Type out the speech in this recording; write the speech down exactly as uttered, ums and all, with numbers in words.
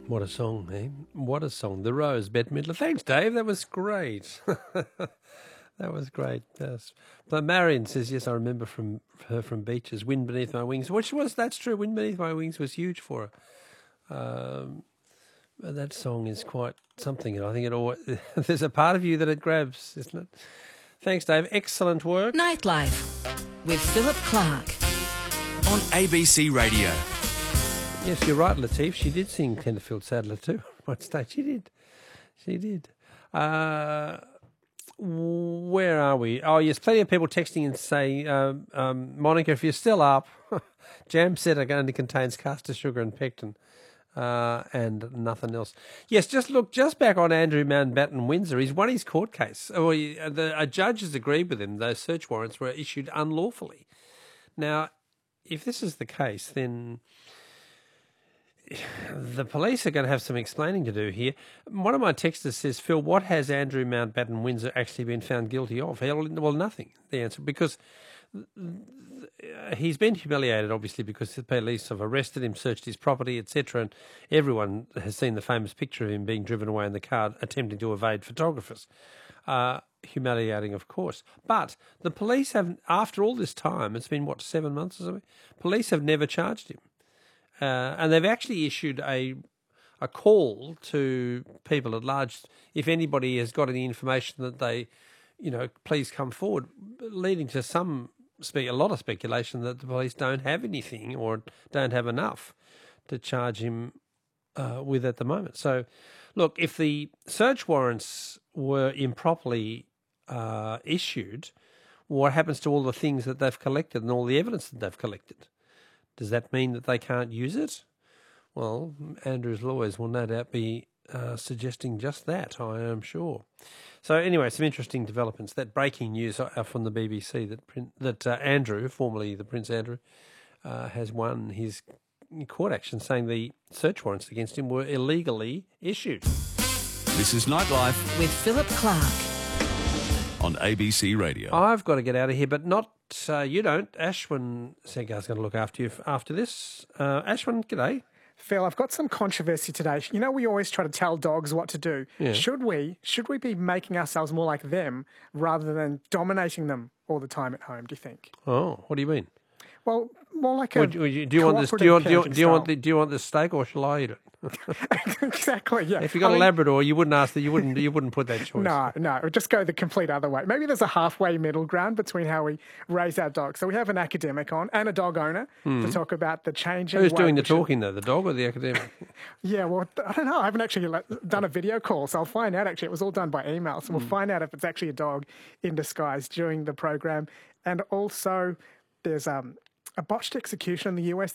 What a song, eh? What a song. The Rose, Bette Midler. Thanks, Dave. That was great. That was great. Yes. But Marion says, yes, I remember from her from Beaches, Wind Beneath My Wings, which was, that's true, Wind Beneath My Wings was huge for her. Um, that song is quite something, and I think it always, there's a part of you that it grabs, isn't it? Thanks, Dave. Excellent work. Nightlife with Philip Clark on A B C Radio. Yes, you're right, Latif. She did sing Tenterfield Saddler too on one stage. She did. She did. Uh, where are we? Oh, yes, plenty of people texting and say, um, um, Monica, if you're still up, jam set only contains caster sugar and pectin uh, and nothing else. Yes, just look, just back on Andrew Mountbatten Windsor. He's won his court case. Oh, he, the, a judge has agreed with him those search warrants were issued unlawfully. Now, if this is the case, then the police are going to have some explaining to do here. One of my texters says, Phil, what has Andrew Mountbatten Windsor actually been found guilty of? Well, nothing, the answer, because he's been humiliated, obviously, because the police have arrested him, searched his property, et cetera, and everyone has seen the famous picture of him being driven away in the car, attempting to evade photographers. Uh, humiliating, of course. But the police have, after all this time, it's been, what, seven months or something? Police have never charged him. Uh, and they've actually issued a a call to people at large, if anybody has got any information that they, you know, please come forward, leading to some, a lot of speculation that the police don't have anything or don't have enough to charge him uh, with at the moment. So, look, if the search warrants were improperly uh, issued, what happens to all the things that they've collected and all the evidence that they've collected? Does that mean that they can't use it? Well, Andrew's lawyers will no doubt be uh, suggesting just that, I am sure. So anyway, some interesting developments. That breaking news from the B B C that that uh, Andrew, formerly the Prince Andrew, uh, has won his court action, saying the search warrants against him were illegally issued. This is Nightlife with Philip Clark on A B C Radio. I've got to get out of here, but not uh, you don't. Ashwin Segar's going to look after you after this. Uh, Ashwin, g'day. Phil, I've got some controversy today. You know, we always try to tell dogs what to do. Yeah. Should we? Should we be making ourselves more like them rather than dominating them all the time at home, do you think? Oh, what do you mean? Well, more like a would you, would you, do you want this? Do you want, do you, do you want the? Do you want the steak or shall I eat it? Exactly. Yeah. If you got I a mean, Labrador, you wouldn't ask that. You wouldn't. You wouldn't put that choice. No, no. We'd just go the complete other way. Maybe there's a halfway middle ground between how we raise our dogs. So we have an academic on and a dog owner mm. to talk about the changing. Who's doing the talking though? The dog or the academic? Yeah. Well, I don't know. I haven't actually done a video call, so I'll find out. Actually, it was all done by email, so mm. we'll find out if it's actually a dog in disguise during the program. And also, there's um. a botched execution in the U S.